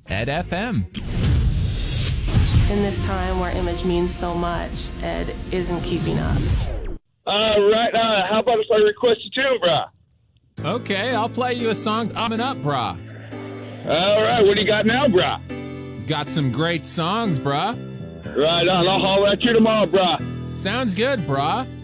Ed FM. In this time where image means so much, Ed isn't keeping up. Right, how about if I request a tune, brah? Okay, I'll play you a song coming up, brah. All right, what do you got now, brah? Got some great songs, brah. Right on, I'll holler at you tomorrow, brah. Sounds good, brah.